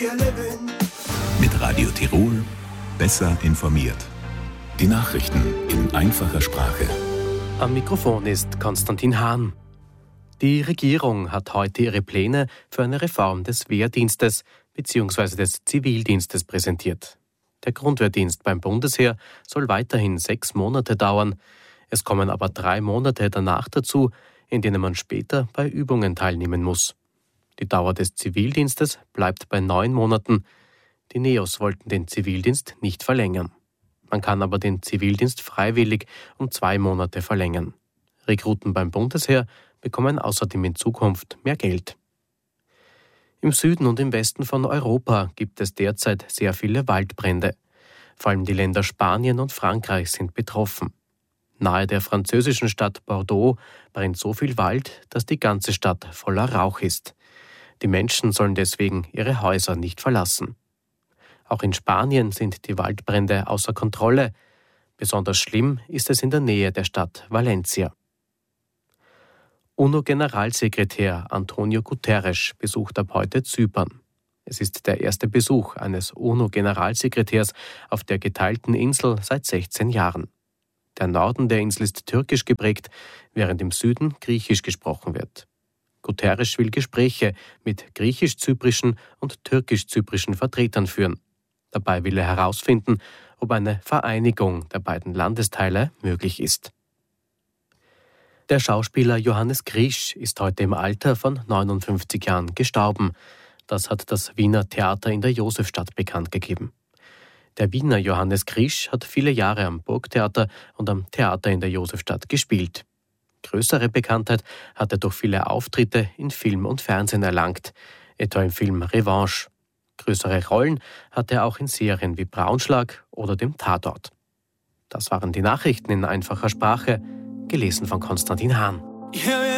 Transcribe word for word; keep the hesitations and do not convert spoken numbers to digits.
Mit Radio Tirol besser informiert. Die Nachrichten in einfacher Sprache. Am Mikrofon ist Konstantin Hahn. Die Regierung hat heute ihre Pläne für eine Reform des Wehrdienstes bzw. des Zivildienstes präsentiert. Der Grundwehrdienst beim Bundesheer soll weiterhin sechs Monate dauern. Es kommen aber drei Monate danach dazu, in denen man später bei Übungen teilnehmen muss. Die Dauer des Zivildienstes bleibt bei neun Monaten. Die Neos wollten den Zivildienst nicht verlängern. Man kann aber den Zivildienst freiwillig um zwei Monate verlängern. Rekruten beim Bundesheer bekommen außerdem in Zukunft mehr Geld. Im Süden und im Westen von Europa gibt es derzeit sehr viele Waldbrände. Vor allem die Länder Spanien und Frankreich sind betroffen. Nahe der französischen Stadt Bordeaux brennt so viel Wald, dass die ganze Stadt voller Rauch ist. Die Menschen sollen deswegen ihre Häuser nicht verlassen. Auch in Spanien sind die Waldbrände außer Kontrolle. Besonders schlimm ist es in der Nähe der Stadt Valencia. UNO-Generalsekretär Antonio Guterres besucht ab heute Zypern. Es ist der erste Besuch eines UNO-Generalsekretärs auf der geteilten Insel seit sechzehn Jahren. Der Norden der Insel ist türkisch geprägt, während im Süden griechisch gesprochen wird. Guterres will Gespräche mit griechisch-zyprischen und türkisch-zyprischen Vertretern führen. Dabei will er herausfinden, ob eine Vereinigung der beiden Landesteile möglich ist. Der Schauspieler Johannes Krisch ist heute im Alter von neunundfünfzig Jahren gestorben. Das hat das Wiener Theater in der Josefstadt bekannt gegeben. Der Wiener Johannes Krisch hat viele Jahre am Burgtheater und am Theater in der Josefstadt gespielt. Größere Bekanntheit hat er durch viele Auftritte in Film und Fernsehen erlangt, etwa im Film Revanche. Größere Rollen hat er auch in Serien wie Braunschlag oder dem Tatort. Das waren die Nachrichten in einfacher Sprache, gelesen von Konstantin Hahn. Yeah, yeah.